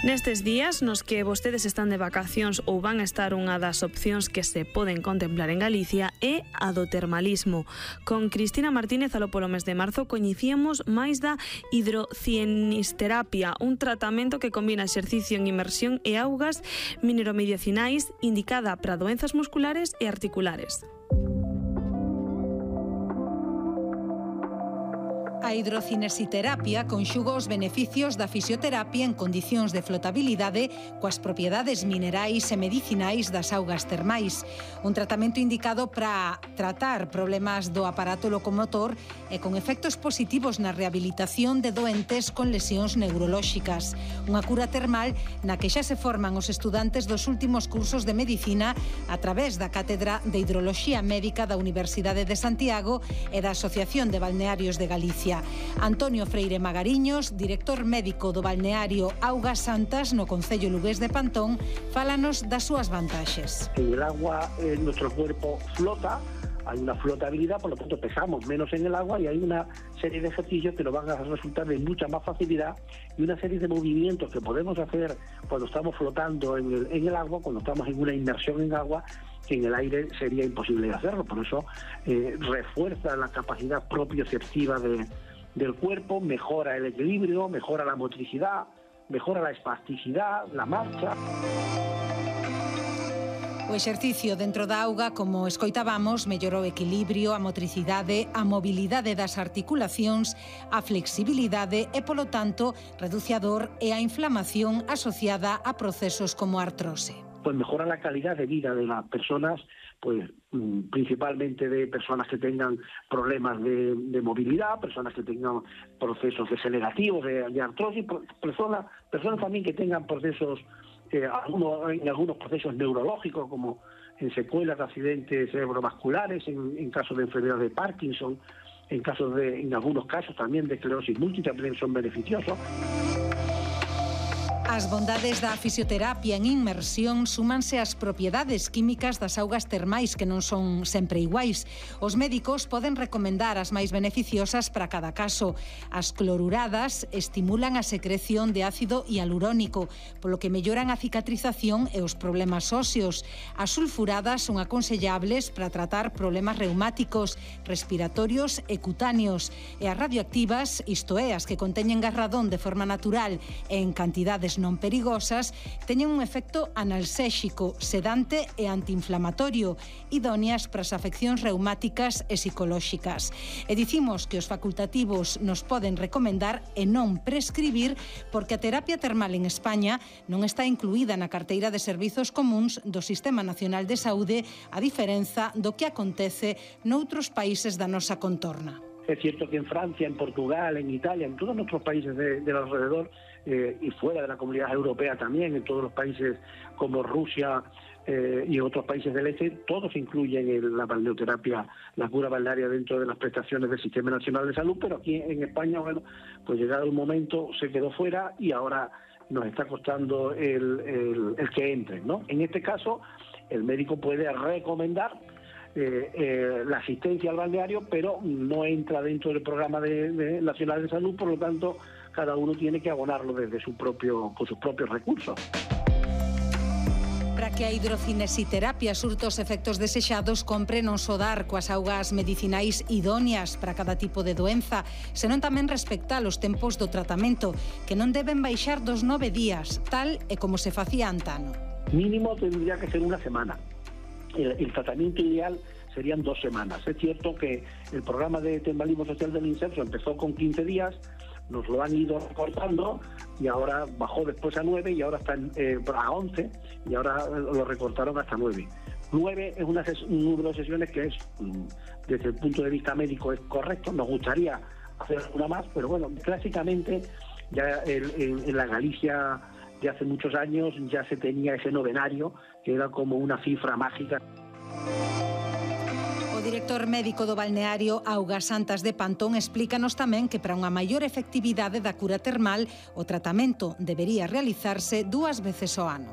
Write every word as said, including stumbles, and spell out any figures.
Nestes días nos que vostedes están de vacacións ou van a estar, unha das opcións que se poden contemplar en Galicia é a do termalismo. Con Cristina Martínez, aló polo mes de marzo, coñecíamos máis da hidrocienisterapia, un tratamento que combina exercicio en inmersión e augas mineromedicinais indicada para doenzas musculares e articulares. A hidrocinesiterapia conxuga os beneficios da fisioterapia en condicións de flotabilidade coas propiedades minerais e medicinais das augas termais. Un tratamento indicado para tratar problemas do aparato locomotor e con efectos positivos na rehabilitación de doentes con lesións neurolóxicas. Unha cura termal na que xa se forman os estudantes dos últimos cursos de medicina a través da Cátedra de Hidroloxía Médica da Universidade de Santiago e da Asociación de Balnearios de Galicia. Antonio Freire Magariños, director médico do balneario Augas Santas no concello lugués de Pantón, fálanos das súas vantaxes. En el agua eh, nuestro cuerpo flota, hay una flotabilidad, por lo tanto pesamos menos en el agua y hay una serie de ejercicios que nos van a resultar de mucha más facilidad y una serie de movimientos que podemos hacer cuando estamos flotando en el, en el agua, cuando estamos en una inmersión en agua, que en el aire sería imposible de hacerlo. Por eso eh, refuerza la capacidad propioceptiva de, del cuerpo, mejora el equilibrio, mejora la motricidad, mejora la espasticidad, la marcha. O exercicio dentro da auga, como escoitábamos, mellorou o equilibrio, a motricidade, a mobilidade das articulacións, a flexibilidade e, polo tanto, reduce a dor e a inflamación asociada a procesos como a artrose. Pues mejora la calidad de vida de las personas, pues principalmente de personas que tengan problemas de, de movilidad, personas que tengan procesos degenerativos, de, de artrosis, personas, personas también que tengan procesos, eh, algunos, en algunos procesos neurológicos, como en secuelas de accidentes cerebrovasculares, en, en casos de enfermedad de Parkinson, en casos de, en algunos casos también de esclerosis múltiple, también son beneficiosos. As bondades da fisioterapia en inmersión súmanse ás propiedades químicas das augas termais, que non son sempre iguais. Os médicos poden recomendar as máis beneficiosas para cada caso. As cloruradas estimulan a secreción de ácido hialurónico, polo que melloran a cicatrización e os problemas óseos. As sulfuradas son aconsellables para tratar problemas reumáticos, respiratorios e cutáneos. E as radioactivas, isto é, as que conteñen gas radón de forma natural e en cantidades non perigosas, teñen un efecto analxésico, sedante e antiinflamatorio, idóneas para as afeccións reumáticas e psicolóxicas. E dicimos que os facultativos nos poden recomendar e non prescribir, porque a terapia termal en España non está incluída na carteira de servizos comuns do Sistema Nacional de Saúde, a diferenza do que acontece noutros países da nosa contorna. Es cierto que en Francia, en Portugal, en Italia, en todos nuestros países de, del alrededor eh, y fuera de la Comunidad Europea también, en todos los países como Rusia eh, y otros países del este, todos incluyen en la balneoterapia, la cura balnearia dentro de las prestaciones del Sistema Nacional de Salud, pero aquí en España, bueno, pues llegado el momento se quedó fuera y ahora nos está costando el, el, el que entren, ¿no? En este caso, el médico puede recomendar Eh, eh, la asistencia al balneario, pero no entra dentro del programa de, de nacional de salud, por lo tanto cada uno tiene que abonarlo desde su propio, con sus propios recursos. Para que a hidrocinesiterapia surta os efectos desexados, compre non só dar coas augas medicinais idóneas para cada tipo de doenza, senón tamén respectar os tempos do tratamento, que non deben baixar dos nove días, tal e como se facía antano. Mínimo tendría que ser una semana. El, el tratamiento ideal serían dos semanas. Es cierto que el programa de termalismo social del INSERSO empezó con quince días, nos lo han ido recortando y ahora bajó después a nueve y ahora está eh, a once y ahora lo recortaron hasta nueve. nueve es una ses- un número de sesiones que es, desde el punto de vista médico, es correcto. Nos gustaría hacer una más, pero bueno, clásicamente ya el, el, en la Galicia de hace muchos años ya se tenía ese novenario, que era como una cifra mágica. O director médico do balneario Augas Santas de Pantón explícanos tamén que para unha maior efectividade da cura termal o tratamento debería realizarse dúas veces ao ano.